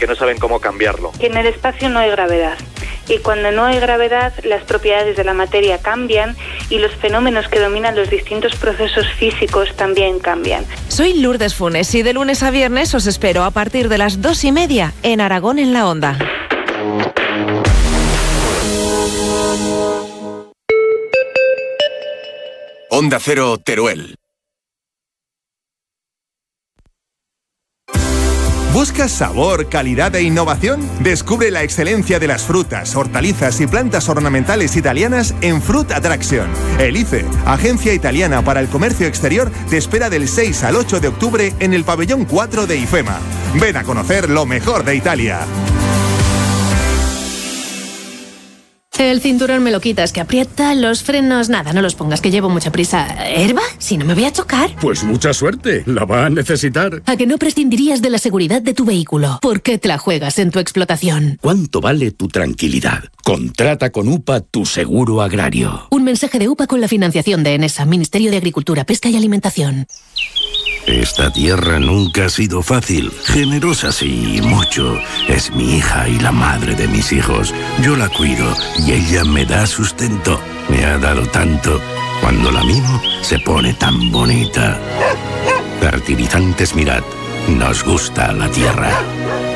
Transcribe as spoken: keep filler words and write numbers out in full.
que no saben cómo cambiarlo. Que en el espacio no hay gravedad. Y cuando no hay gravedad, las propiedades de la materia cambian y los fenómenos que dominan los distintos procesos físicos también cambian. Soy Lourdes Funes y de lunes a viernes os espero a partir de las dos y media en Aragón en la Onda. Onda Cero, Teruel. ¿Buscas sabor, calidad e innovación? Descubre la excelencia de las frutas, hortalizas y plantas ornamentales italianas en Fruit Attraction. El I C E, Agencia Italiana para el Comercio Exterior, te espera del seis al ocho de octubre en el pabellón cuatro de IFEMA. Ven a conocer lo mejor de Italia. El cinturón me lo quitas, que aprieta, los frenos, nada, no los pongas, que llevo mucha prisa. ¿Herba? Si no me voy a chocar. Pues mucha suerte, la va a necesitar. ¿A que no prescindirías de la seguridad de tu vehículo? ¿Por qué te la juegas en tu explotación? ¿Cuánto vale tu tranquilidad? Contrata con U P A tu seguro agrario. Un mensaje de U P A con la financiación de ENESA, Ministerio de Agricultura, Pesca y Alimentación. Esta tierra nunca ha sido fácil, generosa sí, mucho. Es mi hija y la madre de mis hijos. Yo la cuido y ella me da sustento. Me ha dado tanto. Cuando la mimo, se pone tan bonita. Fertilizantes Mirat. Nos gusta la tierra.